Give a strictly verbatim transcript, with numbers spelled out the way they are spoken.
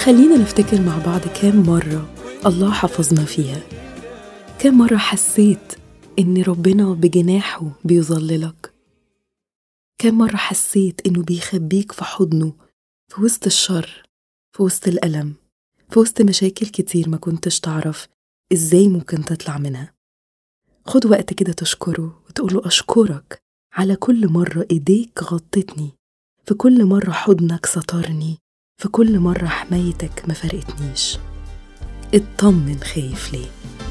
خلينا نفتكر مع بعض كام مرة الله حفظنا فيها. كام مرة حسيت إن ربنا بجناحه بيظللك. كام مرة حسيت إنه بيخبيك في حضنه في وسط الشر، في وسط الألم، في وسط مشاكل كتير ما كنتش تعرف إزاي ممكن تطلع منها. خد وقت كده تشكره وتقوله أشكرك على كل مرة إيديك غطتني، في كل مرة حضنك سطرني، في كل مرة حمايتك ما فرقتنيش. اطمن، خايف ليه؟